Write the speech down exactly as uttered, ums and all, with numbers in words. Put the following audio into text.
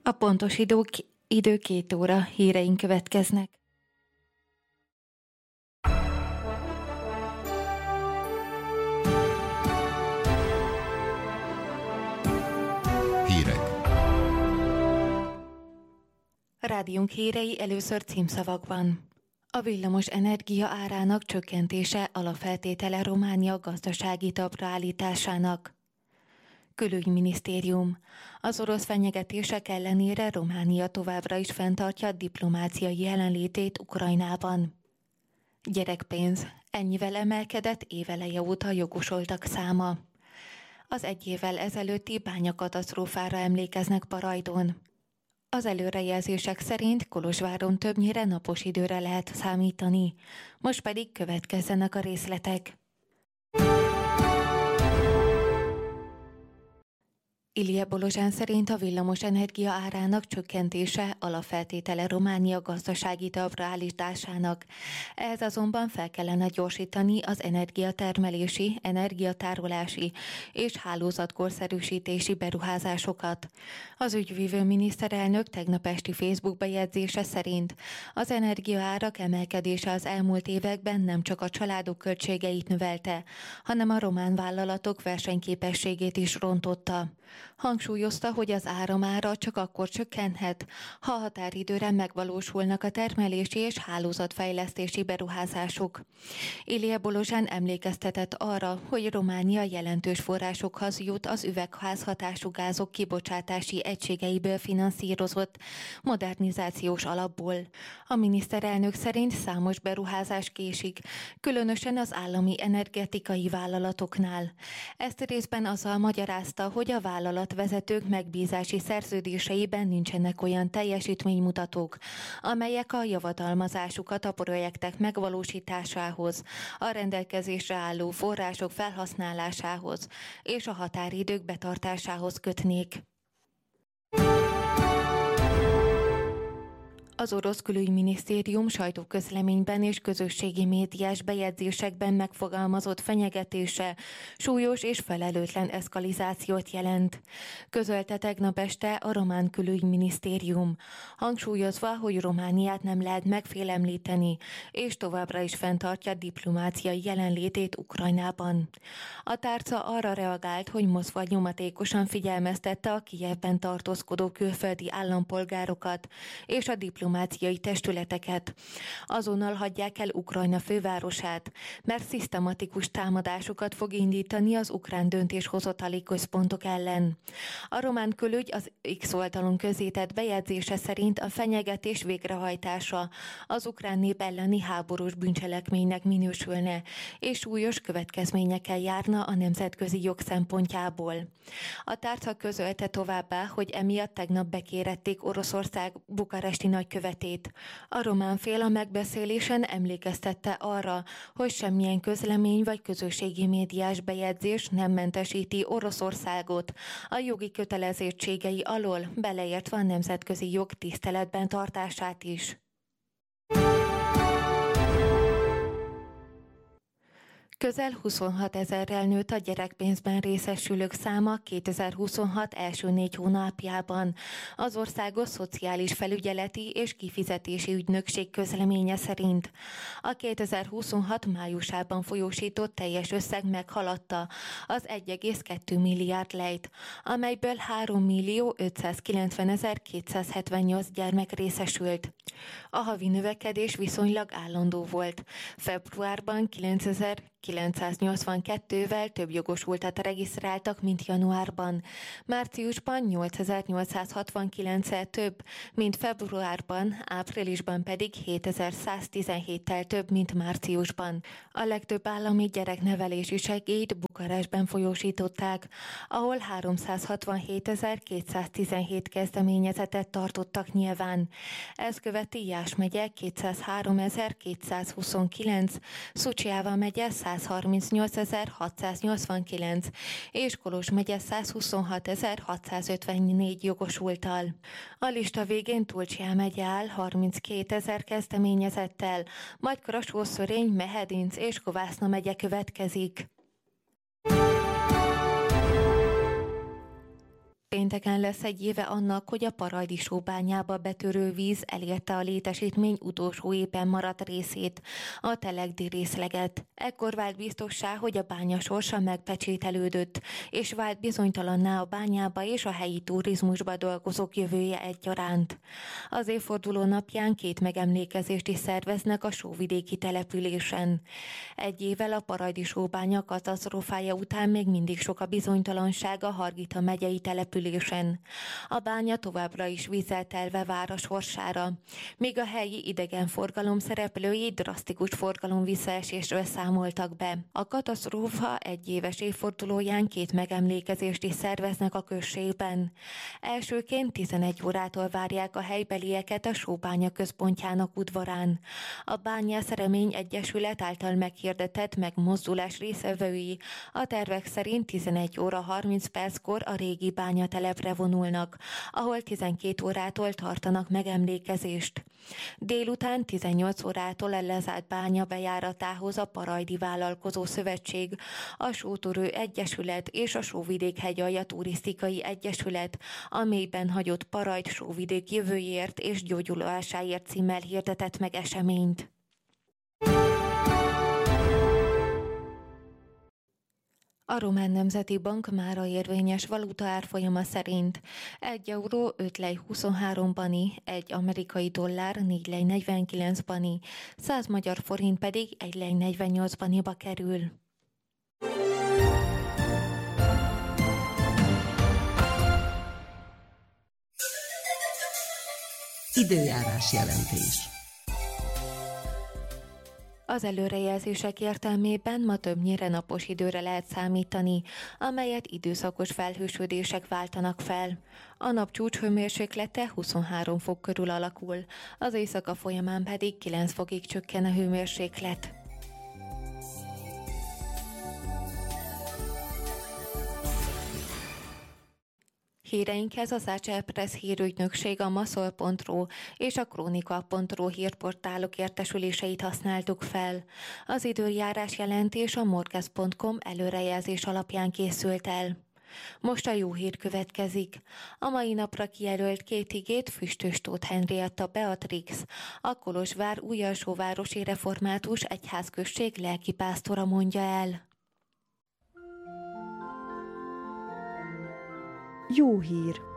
A pontos idő, idő két óra, híreink következnek. Hírek. Rádiónk hírei először címszavakban. A villamos energia árának csökkentése alapfeltétele Románia gazdasági talpra állításának. Külügyminisztérium. Az orosz fenyegetések ellenére Románia továbbra is fenntartja diplomáciai jelenlétét Ukrajnában. Gyerekpénz. Ennyivel emelkedett éveleje óta jogosultak száma. Az egy évvel ezelőtti bányakatasztrófára emlékeznek Barajdon. Az előrejelzések szerint Kolozsváron többnyire napos időre lehet számítani. Most pedig következzenek a részletek. Ilija Bolozsán szerint a villamos energia árának csökkentése alapfeltétele Románia gazdasági talpra állításának. Ehhez azonban fel kellene gyorsítani az energiatermelési, energiatárolási és hálózatkorszerűsítési beruházásokat. Az ügyvívő miniszterelnök tegnap esti Facebook bejegyzése szerint az energiaárak emelkedése az elmúlt években nem csak a családok költségeit növelte, hanem a román vállalatok versenyképességét is rontotta. Hangsúlyozta, hogy az áramára csak akkor csökkenhet, ha a határidőre megvalósulnak a termelési és hálózatfejlesztési beruházások. Ilija Bolozsán emlékeztetett arra, hogy Románia jelentős forrásokhoz jut az üvegházhatású gázok kibocsátási egységeiből finanszírozott modernizációs alapból. A miniszterelnök szerint számos beruházás késik, különösen az állami energetikai vállalatoknál. Ezt részben azzal magyarázta, hogy a vállalatvezetők megbízási szerződéseiben nincsenek olyan teljesítménymutatók, amelyek a javadalmazásukat a projektek megvalósításához, a rendelkezésre álló források felhasználásához és a határidők betartásához kötnék. Az orosz külügyminisztérium sajtóközleményben és közösségi médiás bejegyzésekben megfogalmazott fenyegetése súlyos és felelőtlen eszkalizációt jelent. Közölte tegnap este a román külügyminisztérium, hangsúlyozva, hogy Romániát nem lehet megfélemlíteni, és továbbra is fenntartja diplomáciai jelenlétét Ukrajnában. A tárca arra reagált, hogy Moszkva nyomatékosan figyelmeztette a Kijevben tartózkodó külföldi állampolgárokat és a diplomáciai diplomáciai testületeket. Azonnal hagyják el Ukrajna fővárosát, mert szisztematikus támadásokat fog indítani az ukrán döntéshozatali központok ellen. A román külügy az X oldalon közzétett bejegyzése szerint a fenyegetés végrehajtása az ukrán nép elleni háborús bűncselekménynek minősülne, és súlyos következményekkel járna a nemzetközi jog szempontjából. A tárca közölte továbbá, hogy emiatt tegnap bekérették Oroszország bukaresti nagy követét. A román fél a megbeszélésen emlékeztette arra, hogy semmilyen közlemény vagy közösségi médiás bejegyzés nem mentesíti Oroszországot a jogi kötelezettségei alól, beleértve a nemzetközi jog tiszteletben tartását is. Közel huszonhat ezerrel nőtt a gyerekpénzben részesülők száma kétezer-huszonhat első négy hónapjában. Az Országos Szociális Felügyeleti és Kifizetési Ügynökség közleménye szerint a kétezer-huszonhat májusában folyósított teljes összeg meghaladta az egy egész kettő milliárd lejt, amelyből három millió ötszázkilencvenezer-kétszázhetvennyolc gyermek részesült. A havi növekedés viszonylag állandó volt. Februárban kilencezer-kilencszáznyolcvankettővel több jogosultat regisztráltak, mint januárban. Márciusban nyolcezer-nyolcszázhatvankilenccel több, mint februárban, áprilisban pedig hétezer-száztizenhéttel több, mint márciusban. A legtöbb állami gyereknevelési segélyt Bukarestben folyósították, ahol háromszázhatvanhétezer-kétszáztizenhét kezdeményezetet tartottak nyilván. Ez követi Iás megye kétszázháromezer-kétszázhuszonkilenc, Szucjava megye százharmincnyolcezer-hatszáznyolcvankilenc és Kolozs megye százhuszonhatezer-hatszázötvennégy jogosulttal. A lista végén Tulcsia megye áll harminckétezer kezdeményezettel, majd Karakós-Szörény, Mehedinc és Kovászna megye következik. Pénteken lesz egy éve annak, hogy a Parajdi sóbányába betörő víz elérte a létesítmény utolsó éppen maradt részét, a Telegdi részleget. Ekkor vált biztossá, hogy a bánya sorsa megpecsételődött, és vált bizonytalanná a bányába és a helyi turizmusba dolgozók jövője egyaránt. Az évforduló napján két megemlékezést is szerveznek a sóvidéki településen. Egy évvel a Parajdi sóbánya katasztrófája után még mindig sok a bizonytalanság a Hargita megyei településen. A bánya továbbra is vízzel telve vár a sorsára, míg a helyi idegenforgalom szereplői drasztikus forgalom visszaesésről számoltak be. A katasztrófa egyéves évfordulóján két megemlékezést is szerveznek a községben. Elsőként tizenegy órától várják a helybelieket a sóbánya központjának udvarán. A Bányász Remény Egyesület által meghirdetett megmozdulás résztvevői a tervek szerint tizenegy óra harminc perckor a régi bányatelepre vonulnak, ahol tizenkét órától tartanak megemlékezést. Délután tizennyolc órától a lezárt bánya bejáratához a Parajdi Vállalkozó Szövetség, a Sótörő Egyesület és a Sóvidék-hegyalja Turisztikai Egyesület a mélyben hagyott Parajd sóvidék jövőjéért és gyógyulásáért címmel hirdetett meg eseményt. A Román Nemzeti Bank mára érvényes valuta árfolyama szerint egy euró öt lej huszonhárom bani, egy amerikai dollár négy lej negyvenkilenc bani, száz magyar forint pedig egy lej negyvennyolc baniba kerül. Időjárás jelentés. Az előrejelzések értelmében ma többnyire napos időre lehet számítani, amelyet időszakos felhősödések váltanak fel. A nap csúcshőmérséklete huszonhárom fok körül alakul, az éjszaka folyamán pedig kilenc fokig csökken a hőmérséklet. Híreinkhez az Ácsel Press hírügynökség, a maszol pont ru és a krónika pont ru hírportálok értesüléseit használtuk fel. Az időjárás jelentés a morkez pont com előrejelzés alapján készült el. Most a jó hír következik. A mai napra kijelölt két igét Füstös Tóth Henrietta Beatrix, a Kolozsvár Újalsóvárosi Református Egyházközség lelkipásztora mondja el. Jó hír!